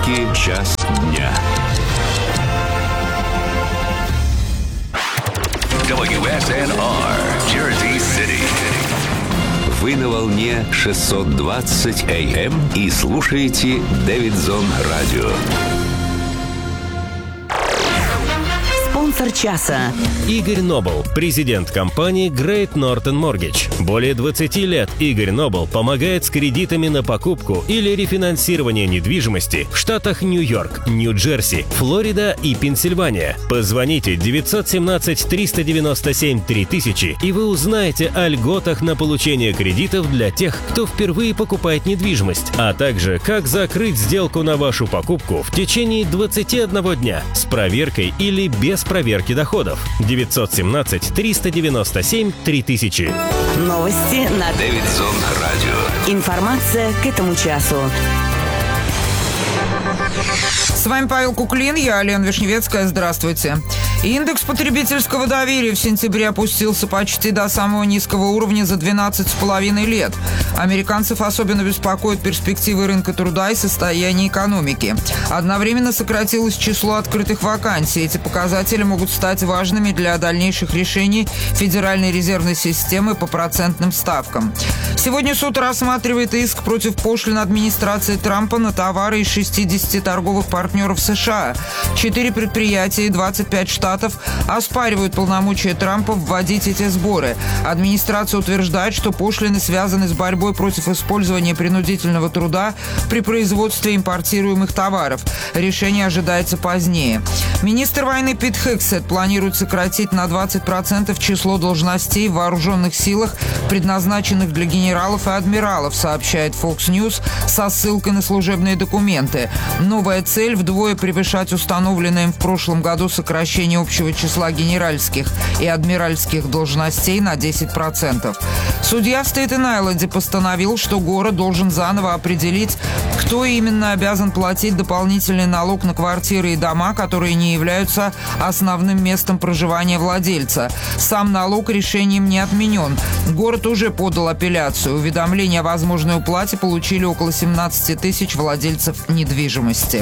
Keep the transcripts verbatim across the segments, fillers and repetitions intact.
Нью-Йорке час дня. дабл ю эс эн ар, Jersey City. Вы на волне шестьсот двадцать эй эм и слушаете Дэвидсон Радио. Спонсор часа. Игорь Нобл, президент компании Great Northern Mortgage. Более двадцати лет Игорь Нобл помогает с кредитами на покупку или рефинансирование недвижимости в штатах Нью-Йорк, Нью-Джерси, Флорида и Пенсильвания. Позвоните девять один семь три девять семь три тысячи, и вы узнаете о льготах на получение кредитов для тех, кто впервые покупает недвижимость, а также как закрыть сделку на вашу покупку в течение двадцати одного дня с проверкой или без проверки доходов. девять один семь три девять семь три тысячи. Новости на Дэвидсон Радио. Информация к этому часу. С вами Павел Куклин, я Лена Вишневецкая. Здравствуйте. Индекс потребительского доверия в сентябре опустился почти до самого низкого уровня за двенадцать с половиной лет. Американцев особенно беспокоят перспективы рынка труда и состояние экономики. Одновременно сократилось число открытых вакансий. Эти показатели могут стать важными для дальнейших решений Федеральной резервной системы по процентным ставкам. Сегодня суд рассматривает иск против пошлин администрации Трампа на товары из шестидесяти торговых партнеров США. Четыре предприятия и двадцать пять штатов оспаривают полномочия Трампа вводить эти сборы. Администрация утверждает, что пошлины связаны с борьбой против использования принудительного труда при производстве импортируемых товаров. Решение ожидается позднее. Министр войны Пит Хексет планирует сократить на двадцать процентов число должностей в вооруженных силах, предназначенных для генералов и адмиралов, сообщает Fox News со ссылкой на служебные документы. Новая цель – вдвое превышать установленное им в прошлом году сокращение общего числа генеральских и адмиральских должностей на десять процентов. Судья в Стейтен-Айленде постановил, что город должен заново определить, кто именно обязан платить дополнительный налог на квартиры и дома, которые не являются основным местом проживания владельца. Сам налог решением не отменен. Город уже подал апелляцию. Уведомление о возможной уплате получили около семнадцати тысяч владельцев недвижимости.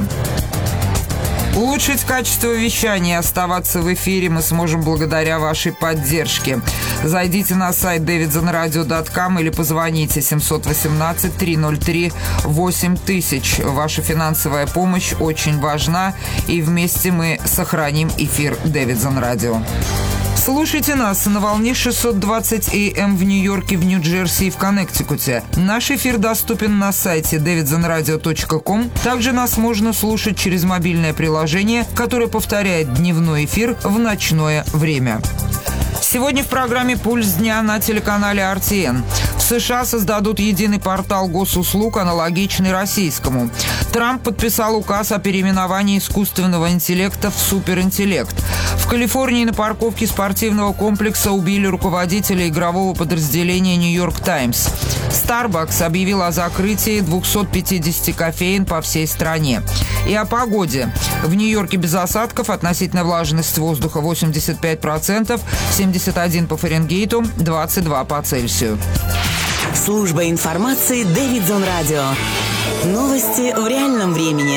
Улучшить качество вещания и оставаться в эфире мы сможем благодаря вашей поддержке. Зайдите на сайт дэвидсон радио точка ком или позвоните семь один восемь три ноль три восемь тысяч. Ваша финансовая помощь очень важна, и вместе мы сохраним эфир Дэвидсон Радио. Слушайте нас на волне шестьсот двадцать эй эм в Нью-Йорке, в Нью-Джерси и в Коннектикуте. Наш эфир доступен на сайте дэвидсон радио точка ком. Также нас можно слушать через мобильное приложение, которое повторяет дневной эфир в ночное время. Сегодня в программе «Пульс дня» на телеканале ар ти эн. В США создадут единый портал госуслуг, аналогичный российскому. Трамп подписал указ о переименовании искусственного интеллекта в суперинтеллект. В Калифорнии на парковке спортивного комплекса убили руководителя игрового подразделения «Нью-Йорк Таймс». Starbucks объявил о закрытии двухсот пятидесяти кофеен по всей стране. И о погоде. В Нью-Йорке без осадков, относительная влажность воздуха восемьдесят пять процентов, семьдесят один по Фаренгейту, двадцать два по Цельсию. Служба информации Дэвидсон Радио. Новости в реальном времени.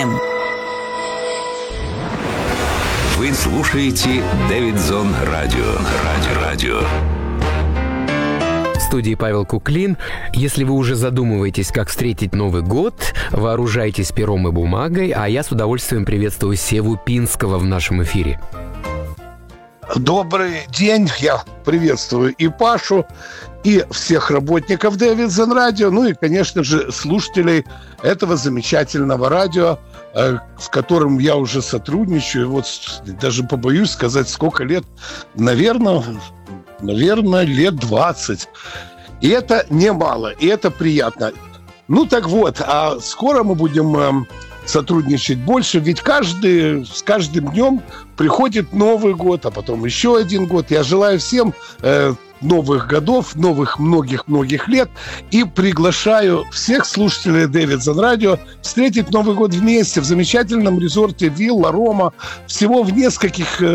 Вы слушаете Дэвидсон Радио. Радио. Радио. В студии Павел Куклин. Если вы уже задумываетесь, как встретить Новый год, вооружайтесь пером и бумагой, а я с удовольствием приветствую Севу Пинского в нашем эфире. Добрый день. Я приветствую и Пашу, и всех работников Дэвидсон Радио, ну и, конечно же, слушателей этого замечательного радио, с которым я уже сотрудничаю. Вот даже побоюсь сказать, сколько лет. Наверное, наверное, лет двадцать. И это немало, и это приятно. Ну так вот, а скоро мы будем сотрудничать больше, ведь каждый, с каждым днем приходит Новый год, а потом еще один год. Я желаю всем э, новых годов, новых многих-многих лет, и приглашаю всех слушателей Дэвидсон Радио встретить Новый год вместе в замечательном резорте «Вилла Рома». Всего в нескольких э,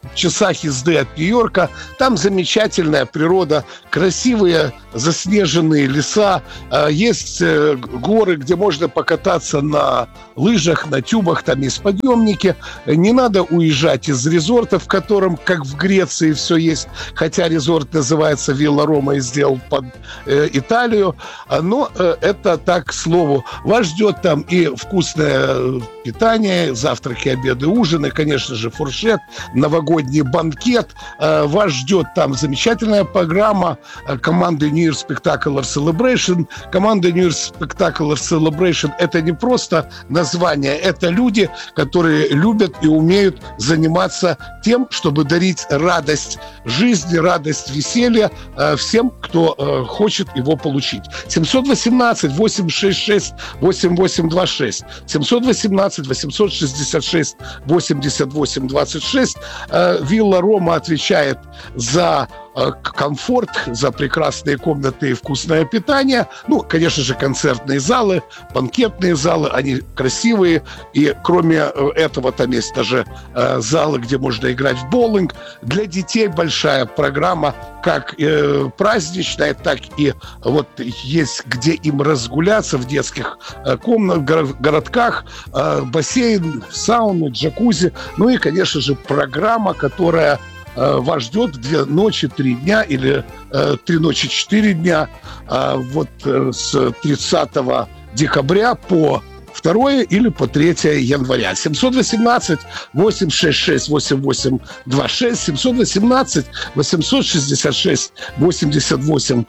часах езды от Нью-Йорка. Там замечательная природа, красивые заснеженные леса, есть горы, где можно покататься на лыжах, на тюбах, там есть подъемники. Не надо уезжать из резорта, в котором, как в Греции, все есть, хотя резорт называется Вилла Рома и сделал под э, Италию, но э, это так, к слову. Вас ждет там и вкусное питание, завтраки, обеды, ужины, конечно же, фуршет, новогодний банкет. Э, вас ждет там замечательная программа э, команды New Year Spectacular Celebration. Команда New Year Spectacular Celebration — это не просто название, это люди, которые любят и умеют заниматься тем, чтобы дарить радость жизни, радость веселья э, всем, кто э, хочет его получить. семьсот восемнадцать восемь шесть шесть восемь восемь два шесть, семьсот восемнадцать восемьсот шестьдесят шесть восемьдесят восемь двадцать шесть. Э, Вилла Рома отвечает за э, комфорт, за прекрасные комнаты и вкусное питание. Ну, конечно же, концертные залы, банкетные залы, они красивые. И кроме этого там есть даже э, залы, где можно играть в боулинг. Для детей большая программа, как э, праздничная, так и вот есть где им разгуляться в детских э, комнатах, горо- городках, э, бассейн, сауны, джакузи. Ну и, конечно же, программа, которая э, вас ждет две ночи, три дня или э, три ночи, четыре дня. Э, вот э, с тридцатого декабря по второе или по третье января. семьсот восемнадцать восемь шесть шесть восемь восемь два шесть, семьсот восемнадцать восемьсот шестьдесят шесть восемьдесят восемь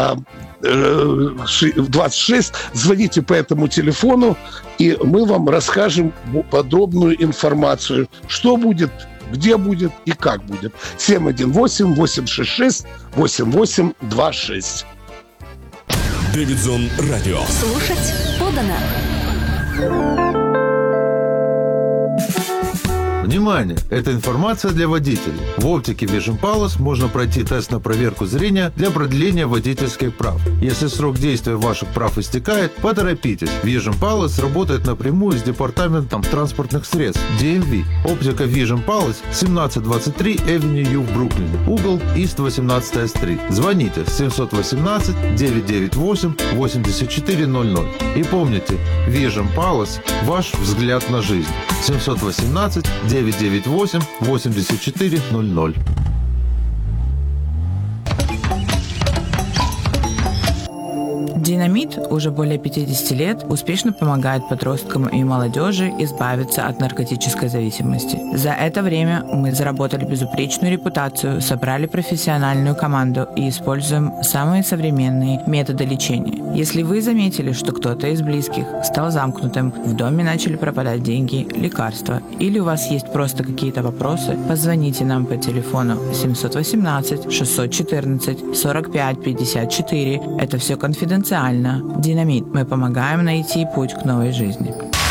двадцать шесть. Звоните по этому телефону, и мы вам расскажем подробную информацию, что будет, где будет и как будет. семь один восемь восемь шесть шесть восемь восемь два шесть. Дэвидзон Радио. Слушать подано. Внимание! Это информация для водителей. В оптике Vision Palace можно пройти тест на проверку зрения для продления водительских прав. Если срок действия ваших прав истекает, поторопитесь. Vision Palace работает напрямую с Департаментом транспортных средств ди эм ви. Оптика Vision Palace семнадцать двадцать три Avenue U в Бруклине. Угол East восемнадцатая стрит. Звоните семьсот восемнадцать девятьсот девяносто восемь восемьдесят четыре ноль ноль. И помните, Vision Palace – ваш взгляд на жизнь. семьсот восемнадцать девятьсот девяносто восемь восемьдесят четыре ноль ноль. Динамит уже более пятьдесят лет успешно помогает подросткам и молодежи избавиться от наркотической зависимости. За это время мы заработали безупречную репутацию, собрали профессиональную команду и используем самые современные методы лечения. Если вы заметили, что кто-то из близких стал замкнутым, в доме начали пропадать деньги, лекарства, или у вас есть просто какие-то вопросы, позвоните нам по телефону семьсот восемнадцать шестьсот четырнадцать сорок пять пятьдесят четыре. Это все конфиденциально. Динамит. Мы помогаем найти путь к новой жизни.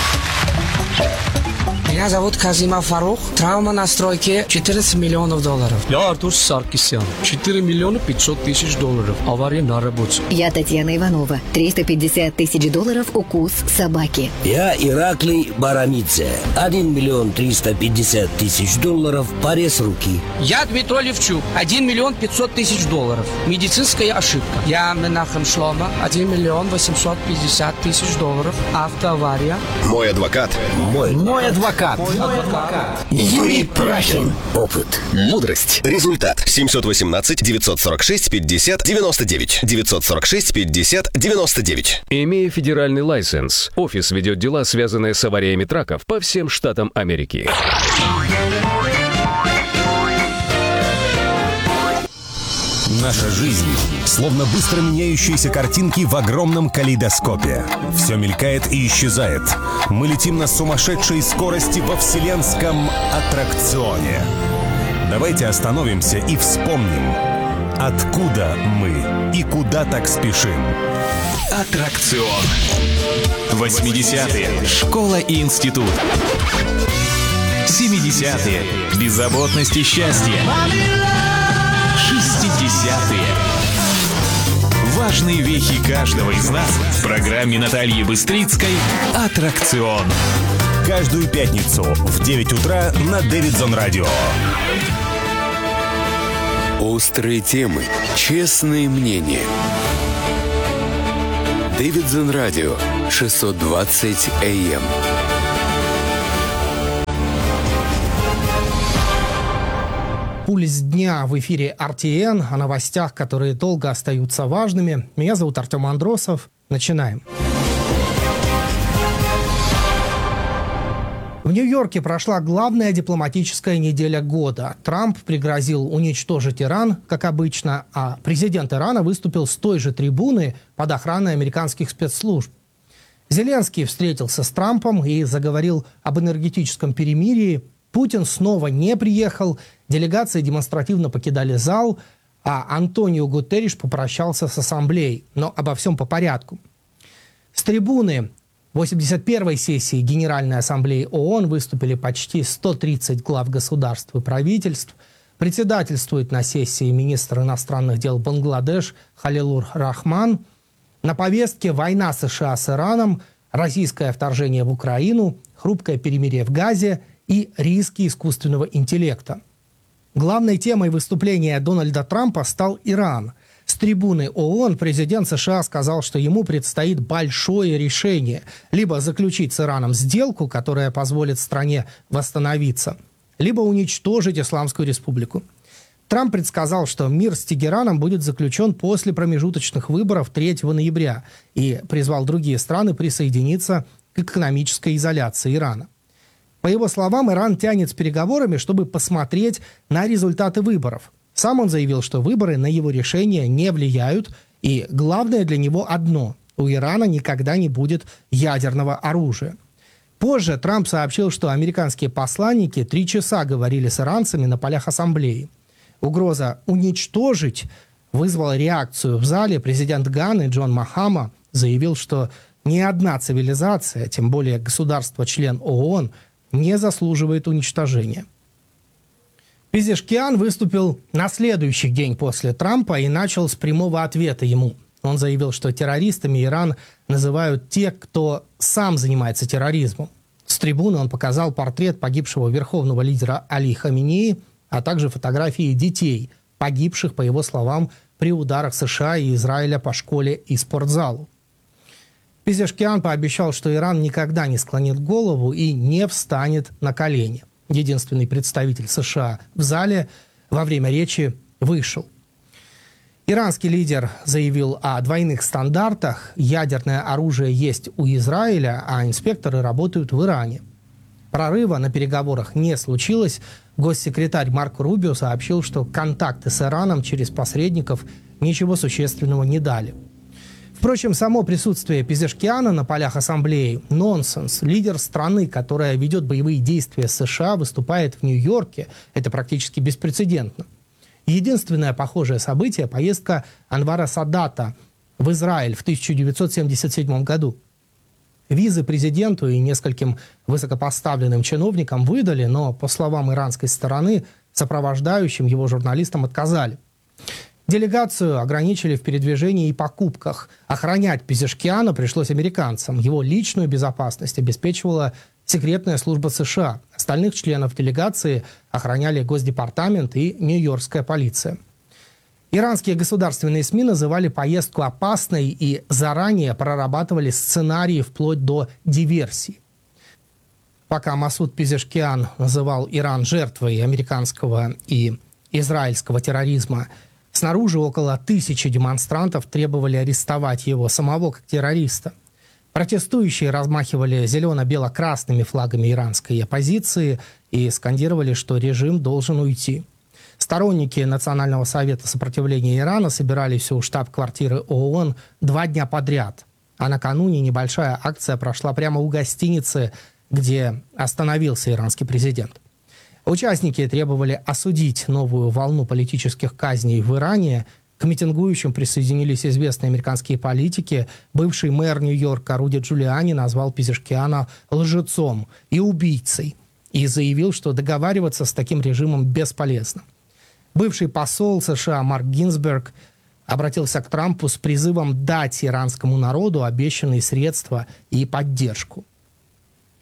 Меня зовут Казима Фарух. Травма на стройке четырнадцать миллионов долларов. Я Артур Саркисян. четыре миллиона пятьсот тысяч долларов. Авария на работе. Я Татьяна Иванова. триста пятьдесят тысяч долларов укус собаки. Я Ираклий Барамидзе. один миллион триста пятьдесят тысяч долларов. Порез руки. Я Дмитрий Левчук. один миллион пятьсот тысяч долларов. Медицинская ошибка. Я Менахем Шлома. один миллион восемьсот пятьдесят тысяч долларов. Автоавария. Мой адвокат. Мой. Мой адвокат. Мой адвокат. Юрий Прахин. Опыт. Мудрость. Результат. семьсот восемнадцать девятьсот сорок шесть пятьдесят девяносто девять. девятьсот сорок шесть пятьдесят девяносто девять. Имея федеральный лайсенс, офис ведет дела, связанные с авариями траков по всем штатам Америки. Наша жизнь словно быстро меняющиеся картинки в огромном калейдоскопе. Все мелькает и исчезает. Мы летим на сумасшедшей скорости во вселенском аттракционе. Давайте остановимся и вспомним, откуда мы и куда так спешим. Аттракцион. восьмидесятые. Школа и институт. семидесятые. Беззаботность и счастье. шестидесятые. Важные вехи каждого из нас в программе Натальи Быстрицкой «Аттракцион». Каждую пятницу в девять утра на Дэвидзон Радио. Острые темы, честные мнения. Дэвидзон Радио, шестьсот двадцать эй эм. Пульс дня в эфире эр ти эн о новостях, которые долго остаются важными. Меня зовут Артем Андросов. Начинаем. В Нью-Йорке прошла главная дипломатическая неделя года. Трамп пригрозил уничтожить Иран, как обычно, а президент Ирана выступил с той же трибуны под охраной американских спецслужб. Зеленский встретился с Трампом и заговорил об энергетическом перемирии. Путин снова не приехал, делегации демонстративно покидали зал, а Антонио Гутерриш попрощался с ассамблеей. Но обо всем по порядку. С трибуны восемьдесят первой сессии Генеральной Ассамблеи ООН выступили почти сто тридцать глав государств и правительств. Председательствует на сессии министр иностранных дел Бангладеш Халилур Рахман. На повестке война США с Ираном, российское вторжение в Украину, хрупкое перемирие в Газе и риски искусственного интеллекта. Главной темой выступления Дональда Трампа стал Иран. С трибуны ООН президент США сказал, что ему предстоит большое решение: либо заключить с Ираном сделку, которая позволит стране восстановиться, либо уничтожить Исламскую республику. Трамп предсказал, что мир с Тегераном будет заключен после промежуточных выборов третьего ноября и призвал другие страны присоединиться к экономической изоляции Ирана. По его словам, Иран тянет с переговорами, чтобы посмотреть на результаты выборов. Сам он заявил, что выборы на его решение не влияют, и главное для него одно – у Ирана никогда не будет ядерного оружия. Позже Трамп сообщил, что американские посланники три часа говорили с иранцами на полях ассамблеи. Угроза уничтожить вызвала реакцию в зале. Президент Ганы Джон Махама заявил, что ни одна цивилизация, тем более государство-член ООН, не заслуживает уничтожения. Пезешкиан выступил на следующий день после Трампа и начал с прямого ответа ему. Он заявил, что террористами Иран называют те, кто сам занимается терроризмом. С трибуны он показал портрет погибшего верховного лидера Али Хаминеи, а также фотографии детей, погибших, по его словам, при ударах США и Израиля по школе и спортзалу. Пезешкиан пообещал, что Иран никогда не склонит голову и не встанет на колени. Единственный представитель США в зале во время речи вышел. Иранский лидер заявил о двойных стандартах. Ядерное оружие есть у Израиля, а инспекторы работают в Иране. Прорыва на переговорах не случилось. Госсекретарь Марко Рубио сообщил, что контакты с Ираном через посредников ничего существенного не дали. Впрочем, само присутствие Пезешкиана на полях ассамблеи – нонсенс. Лидер страны, которая ведет боевые действия с США, выступает в Нью-Йорке. Это практически беспрецедентно. Единственное похожее событие – поездка Анвара Садата в Израиль в тысяча девятьсот семьдесят седьмом году. Визы президенту и нескольким высокопоставленным чиновникам выдали, но, по словам иранской стороны, сопровождающим его журналистам отказали. Делегацию ограничили в передвижении и покупках. Охранять Пезешкиана пришлось американцам. Его личную безопасность обеспечивала секретная служба США. Остальных членов делегации охраняли Госдепартамент и Нью-Йоркская полиция. Иранские государственные СМИ называли поездку опасной и заранее прорабатывали сценарии вплоть до диверсий. Пока Масуд Пезешкиан называл Иран жертвой американского и израильского терроризма, снаружи около тысячи демонстрантов требовали арестовать его самого как террориста. Протестующие размахивали зелено-бело-красными флагами иранской оппозиции и скандировали, что режим должен уйти. Сторонники Национального совета сопротивления Ирана собирались у штаб-квартиры ООН два дня подряд. А накануне небольшая акция прошла прямо у гостиницы, где остановился иранский президент. Участники требовали осудить новую волну политических казней в Иране. К митингующим присоединились известные американские политики. Бывший мэр Нью-Йорка Руди Джулиани назвал Пезешкиана лжецом и убийцей и заявил, что договариваться с таким режимом бесполезно. Бывший посол США Марк Гинзберг обратился к Трампу с призывом дать иранскому народу обещанные средства и поддержку.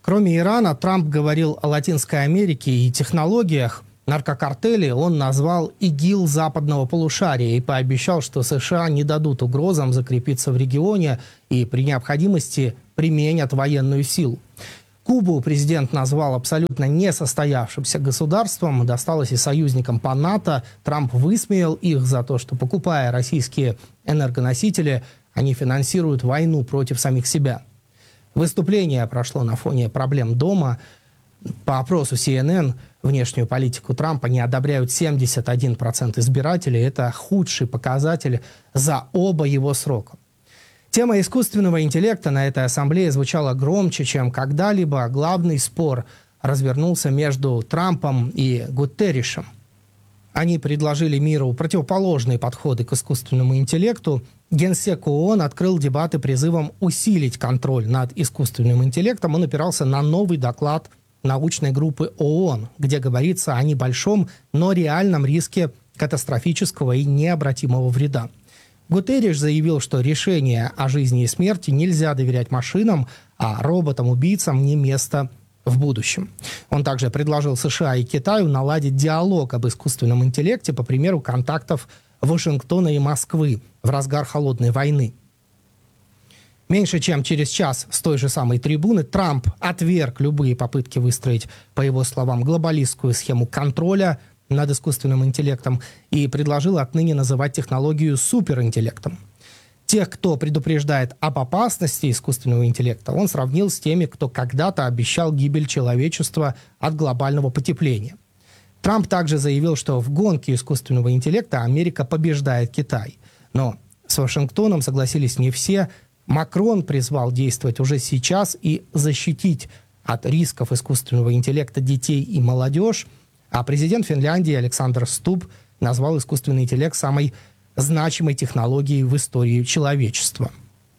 Кроме Ирана, Трамп говорил о Латинской Америке и технологиях. Наркокартели он назвал ИГИЛ западного полушария и пообещал, что США не дадут угрозам закрепиться в регионе и при необходимости применят военную силу. Кубу президент назвал абсолютно несостоявшимся государством, досталось и союзникам по НАТО. Трамп высмеял их за то, что, покупая российские энергоносители, они финансируют войну против самих себя. Выступление прошло на фоне проблем дома. По опросу си эн эн внешнюю политику Трампа не одобряют семьдесят один процент избирателей. Это худший показатель за оба его срока. Тема искусственного интеллекта на этой ассамблее звучала громче, чем когда-либо. Главный спор развернулся между Трампом и Гутерришем. Они предложили миру противоположные подходы к искусственному интеллекту. Генсек ООН открыл дебаты призывом усилить контроль над искусственным интеллектом. Он опирался на новый доклад научной группы ООН, где говорится о небольшом, но реальном риске катастрофического и необратимого вреда. Гутерриш заявил, что решение о жизни и смерти нельзя доверять машинам, а роботам-убийцам не место в будущем. Он также предложил США и Китаю наладить диалог об искусственном интеллекте по примеру контактов Вашингтона и Москвы в разгар холодной войны. Меньше чем через час с той же самой трибуны Трамп отверг любые попытки выстроить, по его словам, глобалистскую схему контроля над искусственным интеллектом и предложил отныне называть технологию суперинтеллектом. Тех, кто предупреждает об опасности искусственного интеллекта, он сравнил с теми, кто когда-то обещал гибель человечества от глобального потепления. Трамп также заявил, что в гонке искусственного интеллекта Америка побеждает Китай. Но с Вашингтоном согласились не все. Макрон призвал действовать уже сейчас и защитить от рисков искусственного интеллекта детей и молодежь. А президент Финляндии Александр Стуб назвал искусственный интеллект самой значимой технологией в истории человечества.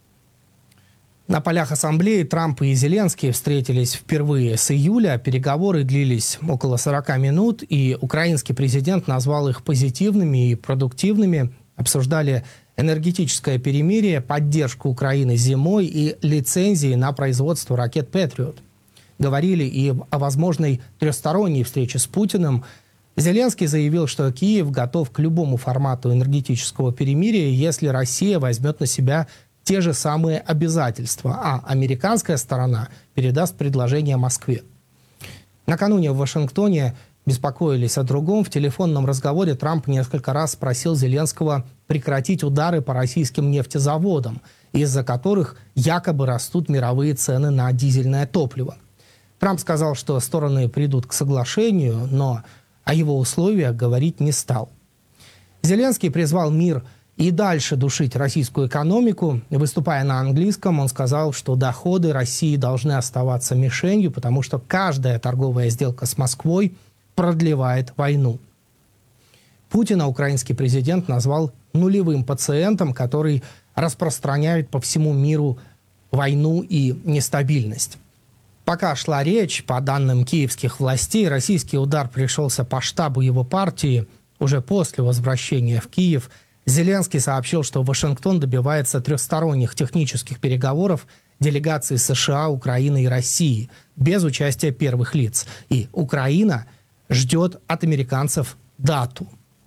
На полях ассамблеи Трамп и Зеленский встретились впервые с июля. Переговоры длились около сорок минут, и украинский президент назвал их позитивными и продуктивными. Обсуждали энергетическое перемирие, поддержку Украины зимой и лицензии на производство ракет «Патриот». Говорили и о возможной трехсторонней встрече с Путиным. Зеленский заявил, что Киев готов к любому формату энергетического перемирия, если Россия возьмет на себя те же самые обязательства, а американская сторона передаст предложение Москве. Накануне в Вашингтоне беспокоились о другом. В телефонном разговоре Трамп несколько раз просил Зеленского прекратить удары по российским нефтезаводам, из-за которых якобы растут мировые цены на дизельное топливо. Трамп сказал, что стороны придут к соглашению, но о его условиях говорить не стал. Зеленский призвал мир и дальше душить российскую экономику. Выступая на английском, он сказал, что доходы России должны оставаться мишенью, потому что каждая торговая сделка с Москвой продлевает войну. Путина украинский президент назвал нулевым пациентом, который распространяет по всему миру войну и нестабильность. Пока шла речь, по данным киевских властей, российский удар пришелся по штабу его партии. Уже после возвращения в Киев Зеленский сообщил, что Вашингтон добивается трехсторонних технических переговоров делегаций США, Украины и России без участия первых лиц. И Украина ждет от американцев дату.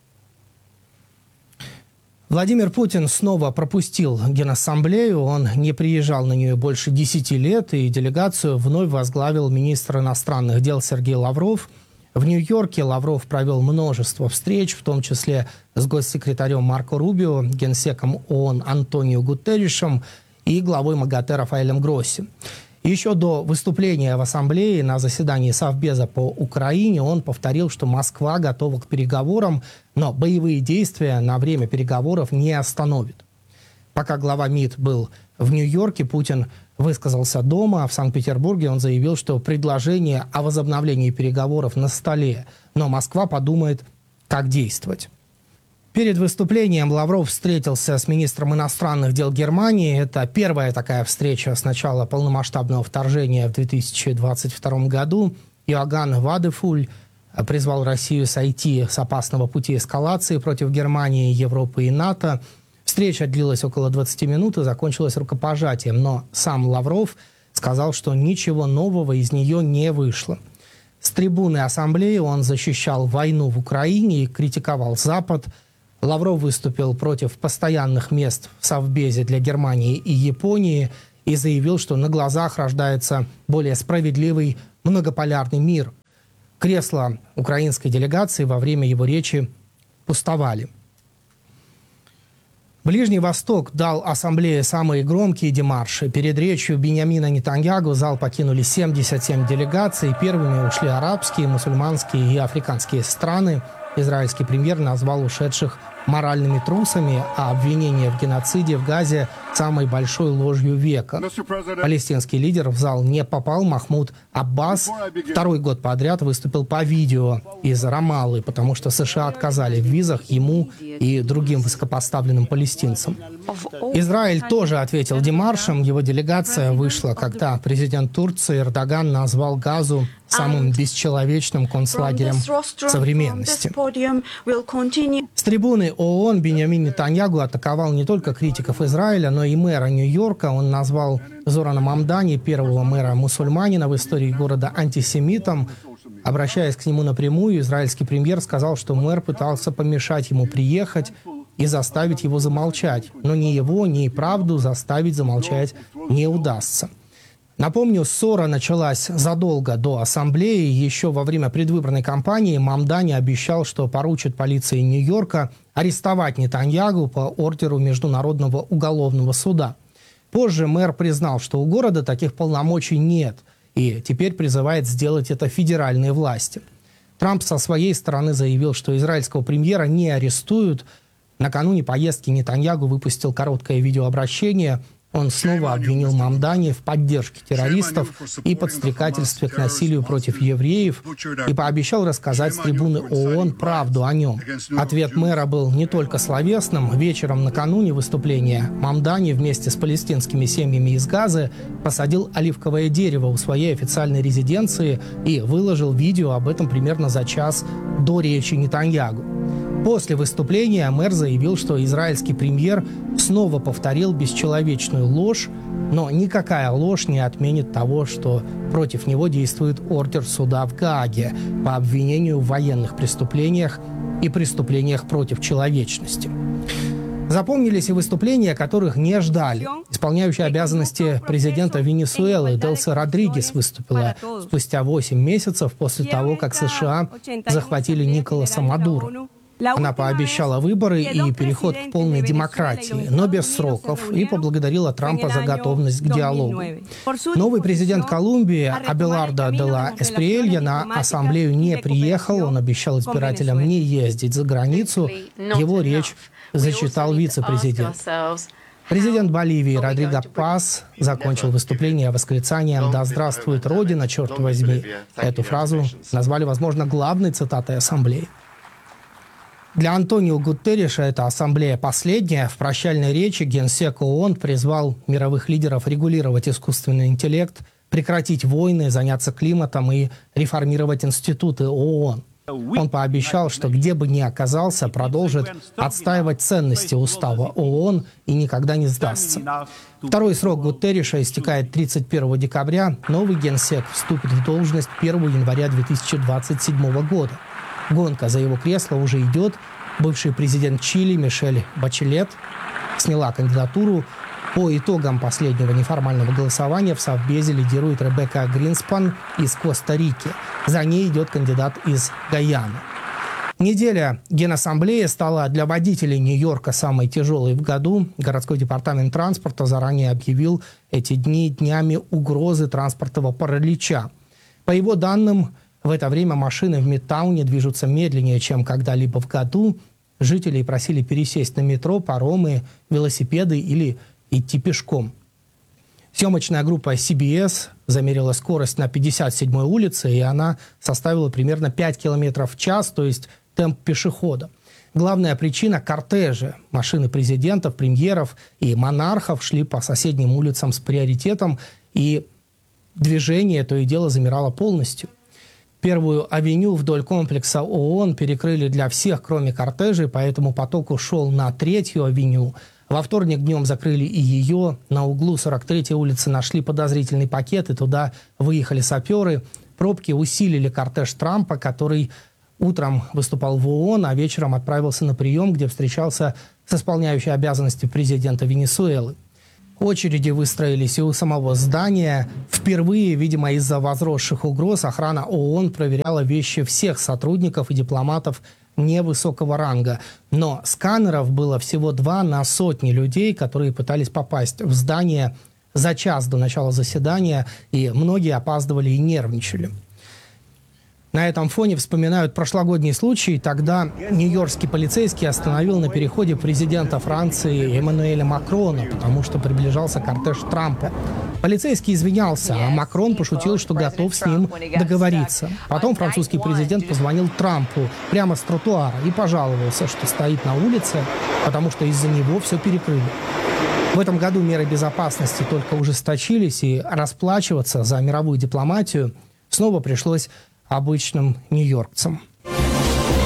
Владимир Путин снова пропустил Генассамблею. Он не приезжал на нее больше десяти лет, и делегацию вновь возглавил министр иностранных дел Сергей Лавров. В Нью-Йорке Лавров провел множество встреч, в том числе с госсекретарем Марко Рубио, генсеком ООН Антонио Гутерришем и главой МАГАТЭ Рафаэлем Гросси. Еще до выступления в Ассамблее на заседании Совбеза по Украине он повторил, что Москва готова к переговорам, но боевые действия на время переговоров не остановит. Пока глава МИД был в Нью-Йорке, Путин высказался дома. В Санкт-Петербурге он заявил, что предложение о возобновлении переговоров на столе, но Москва подумает, как действовать. Перед выступлением Лавров встретился с министром иностранных дел Германии. Это первая такая встреча с начала полномасштабного вторжения в две тысячи двадцать втором году. Иоганн Вадефуль призвал Россию сойти с опасного пути эскалации против Германии, Европы и НАТО. Встреча длилась около двадцати минут и закончилась рукопожатием, но сам Лавров сказал, что ничего нового из нее не вышло. С трибуны Ассамблеи он защищал войну в Украине и критиковал Запад. Лавров выступил против постоянных мест в Совбезе для Германии и Японии и заявил, что на глазах рождается более справедливый многополярный мир. Кресла украинской делегации во время его речи пустовали. Ближний Восток дал Ассамблее самые громкие демарши. Перед речью Биньямина Нетаньяху зал покинули семьдесят семь делегаций. Первыми ушли арабские, мусульманские и африканские страны. Израильский премьер назвал ушедших моральными трусами, а обвинение в геноциде в Газе самой большой ложью века. Палестинский лидер в зал не попал. Махмуд Аббас второй год подряд выступил по видео из Рамаллы, потому что США отказали в визах ему и другим высокопоставленным палестинцам. Израиль тоже ответил демаршем. Его делегация вышла, когда президент Турции Эрдоган назвал Газу самым бесчеловечным концлагерем современности. С трибуны ООН Биньямин Нетаньяху атаковал не только критиков Израиля, но и мэра Нью-Йорка. Он назвал Зорана Мамдани, первого мэра-мусульманина в истории города, антисемитом. Обращаясь к нему напрямую, израильский премьер сказал, что мэр пытался помешать ему приехать и заставить его замолчать. Но ни его, ни правду заставить замолчать не удастся. Напомню, ссора началась задолго до Ассамблеи. Еще во время предвыборной кампании Мамдани обещал, что поручит полиции Нью-Йорка арестовать Нетаньяху по ордеру Международного уголовного суда. Позже мэр признал, что у города таких полномочий нет, и теперь призывает сделать это федеральные власти. Трамп со своей стороны заявил, что израильского премьера не арестуют. Накануне поездки Нетаньяху выпустил короткое видеообращение. Он снова обвинил Мамдани в поддержке террористов и подстрекательстве к насилию против евреев и пообещал рассказать с трибуны ООН правду о нем. Ответ мэра был не только словесным. Вечером накануне выступления Мамдани вместе с палестинскими семьями из Газы посадил оливковое дерево у своей официальной резиденции и выложил видео об этом примерно за час до речи Нетаньяху. После выступления мэр заявил, что израильский премьер снова повторил бесчеловечную ложь, но никакая ложь не отменит того, что против него действует ордер суда в Гааге по обвинению в военных преступлениях и преступлениях против человечности. Запомнились и выступления, которых не ждали. Исполняющая обязанности президента Венесуэлы Делси Родригес выступила спустя восемь месяцев после того, как США захватили Николаса Мадуро. Она пообещала выборы и переход к полной демократии, но без сроков, и поблагодарила Трампа за готовность к диалогу. Новый президент Колумбии Абелардо де ла Эсприелья на Ассамблею не приехал. Он обещал избирателям не ездить за границу. Его речь зачитал вице-президент. Президент Боливии Родриго Пас закончил выступление восклицанием «Да здравствует Родина, черт возьми!». Эту фразу назвали, возможно, главной цитатой Ассамблеи. Для Антонио Гутерриша эта ассамблея последняя. В прощальной речи генсек ООН призвал мировых лидеров регулировать искусственный интеллект, прекратить войны, заняться климатом и реформировать институты ООН. Он пообещал, что где бы ни оказался, продолжит отстаивать ценности устава ООН и никогда не сдастся. Второй срок Гутерриша истекает тридцать первого декабря. Новый генсек вступит в должность первого января две тысячи двадцать седьмого года. Гонка за его кресло уже идет. Бывший президент Чили Мишель Бачелет сняла кандидатуру. По итогам последнего неформального голосования в Совбезе лидирует Ребекка Гринспан из Коста-Рики. За ней идет кандидат из Гайаны. Неделя Генассамблеи стала для водителей Нью-Йорка самой тяжелой в году. Городской департамент транспорта заранее объявил эти дни днями угрозы транспортного паралича. По его данным, в это время машины в Мидтауне движутся медленнее, чем когда-либо в году. Жителей просили пересесть на метро, паромы, велосипеды или идти пешком. Съемочная группа си би эс замерила скорость на пятьдесят седьмой улице, и она составила примерно пять километров в час, то есть темп пешехода. Главная причина – кортежи. Машины президентов, премьеров и монархов шли по соседним улицам с приоритетом, и движение то и дело замирало полностью. Первую авеню вдоль комплекса ООН перекрыли для всех, кроме кортежей, поэтому поток ушел на третью авеню. Во вторник днем закрыли и ее. На углу сорок третьей улицы нашли подозрительный пакет, и туда выехали саперы. Пробки усилили кортеж Трампа, который утром выступал в ООН, а вечером отправился на прием, где встречался с исполняющей обязанности президента Венесуэлы. Очереди выстроились и у самого здания. Впервые, видимо, из-за возросших угроз, охрана ООН проверяла вещи всех сотрудников и дипломатов невысокого ранга. Но сканеров было всего два на сотни людей, которые пытались попасть в здание за час до начала заседания, и многие опаздывали и нервничали. На этом фоне вспоминают прошлогодний случай. Тогда нью-йоркский полицейский остановил на переходе президента Франции Эммануэля Макрона, потому что приближался кортеж Трампа. Полицейский извинялся, а Макрон пошутил, что готов с ним договориться. Потом французский президент позвонил Трампу прямо с тротуара и пожаловался, что стоит на улице, потому что из-за него все перекрыли. В этом году меры безопасности только ужесточились, и расплачиваться за мировую дипломатию снова пришлось обычным нью-йоркцам.